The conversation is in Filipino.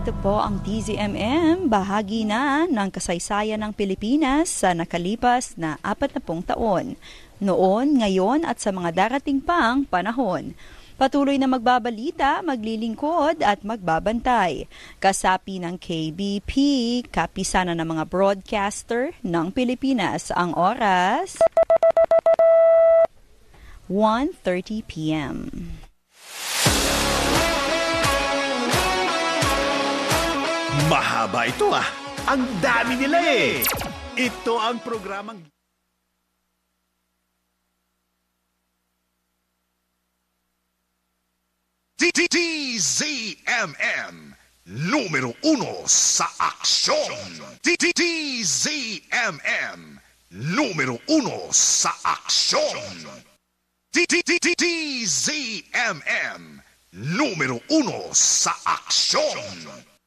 Ito po ang DZMM, bahagi na ng kasaysayan ng Pilipinas sa nakalipas na 40 taon. Noon, ngayon at sa mga darating pang panahon. Patuloy na magbabalita, maglilingkod at magbabantay. Kasapi ng KBP, kapisanan ng mga broadcaster ng Pilipinas. Ang oras, 1:30 p.m. Mahaba ito ah. Ang dami nila eh. Ito ang programang... DZMM numero 1 sa aksyon. DZMM numero 1 sa aksyon. DZMM numero 1 sa aksyon.